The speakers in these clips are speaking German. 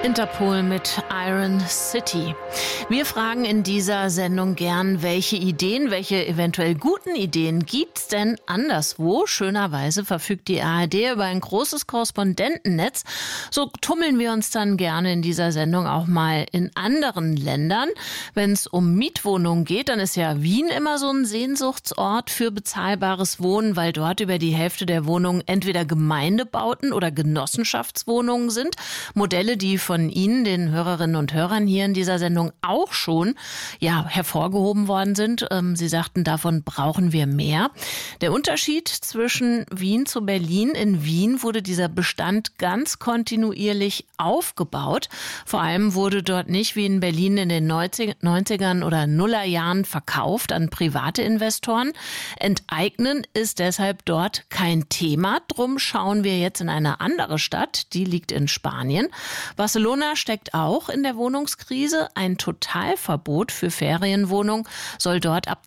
Interpol mit Iron City. Wir fragen in dieser Sendung gern, welche eventuell guten Ideen gibt's denn anderswo? Schönerweise verfügt die ARD über ein großes Korrespondentennetz. So tummeln wir uns dann gerne in dieser Sendung auch mal in anderen Ländern. Wenn es um Mietwohnungen geht, dann ist ja Wien immer so ein Sehnsuchtsort für bezahlbares Wohnen, weil dort über die Hälfte der Wohnungen entweder Gemeindebauten oder Genossenschaftswohnungen sind. Modelle, die von Ihnen, den Hörerinnen und Hörern hier in dieser Sendung auch schon hervorgehoben worden sind. Sie sagten, davon brauchen wir mehr. Der Unterschied zwischen Wien zu Berlin: in Wien wurde dieser Bestand ganz kontinuierlich aufgebaut. Vor allem wurde dort nicht wie in Berlin in den 90ern oder Nullerjahren verkauft an private Investoren. Enteignen ist deshalb dort kein Thema. Drum schauen wir jetzt in eine andere Stadt, die liegt in Spanien. Barcelona steckt auch in der Wohnungskrise. Ein Totalverbot für Ferienwohnungen soll dort ab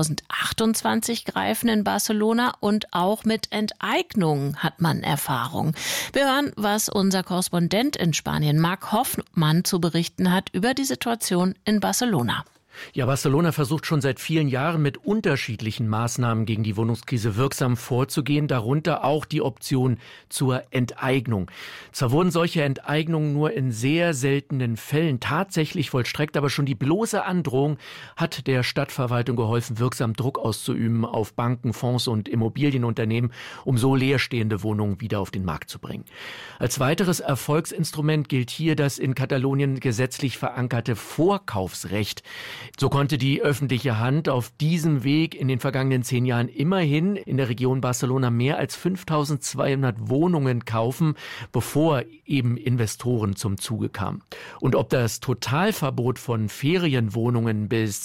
2028 greifen in Barcelona, und auch mit Enteignungen hat man Erfahrung. Wir hören, was unser Korrespondent in Spanien, Marc Hoffmann, zu berichten hat über die Situation in Barcelona. Ja, Barcelona versucht schon seit vielen Jahren mit unterschiedlichen Maßnahmen gegen die Wohnungskrise wirksam vorzugehen, darunter auch die Option zur Enteignung. Zwar wurden solche Enteignungen nur in sehr seltenen Fällen tatsächlich vollstreckt, aber schon die bloße Androhung hat der Stadtverwaltung geholfen, wirksam Druck auszuüben auf Banken, Fonds und Immobilienunternehmen, um so leerstehende Wohnungen wieder auf den Markt zu bringen. Als weiteres Erfolgsinstrument gilt hier das in Katalonien gesetzlich verankerte Vorkaufsrecht. So konnte die öffentliche Hand auf diesem Weg in den vergangenen 10 Jahren immerhin in der Region Barcelona mehr als 5.200 Wohnungen kaufen, bevor eben Investoren zum Zuge kamen. Und ob das Totalverbot von Ferienwohnungen bis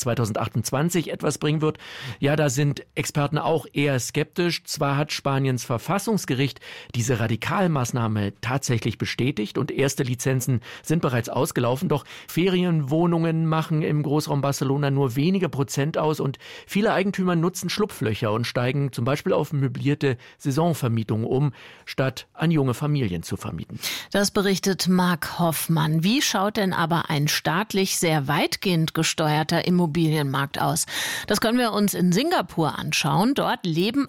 2028 etwas bringen wird, ja, da sind Experten auch eher skeptisch. Zwar hat Spaniens Verfassungsgericht diese Radikalmaßnahme tatsächlich bestätigt und erste Lizenzen sind bereits ausgelaufen, doch Ferienwohnungen machen im Großraum Barcelona nur wenige Prozent aus, und viele Eigentümer nutzen Schlupflöcher und steigen zum Beispiel auf möblierte Saisonvermietungen um, statt an junge Familien zu vermieten. Das berichtet Marc Hoffmann. Wie schaut denn aber ein staatlich sehr weitgehend gesteuerter Immobilienmarkt aus? Das können wir uns in Singapur anschauen. Dort leben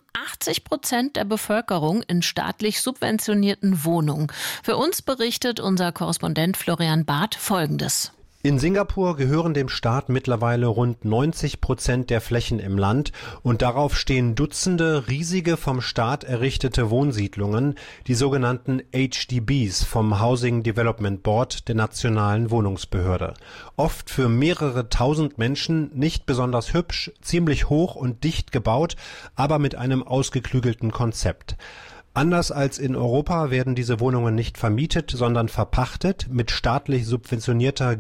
80% der Bevölkerung in staatlich subventionierten Wohnungen. Für uns berichtet unser Korrespondent Florian Barth Folgendes. In Singapur gehören dem Staat mittlerweile rund 90% der Flächen im Land, und darauf stehen Dutzende riesige vom Staat errichtete Wohnsiedlungen, die sogenannten HDBs vom Housing Development Board der nationalen Wohnungsbehörde. Oft für mehrere tausend Menschen, nicht besonders hübsch, ziemlich hoch und dicht gebaut, aber mit einem ausgeklügelten Konzept. Anders als in Europa werden diese Wohnungen nicht vermietet, sondern verpachtet mit staatlich subventionierter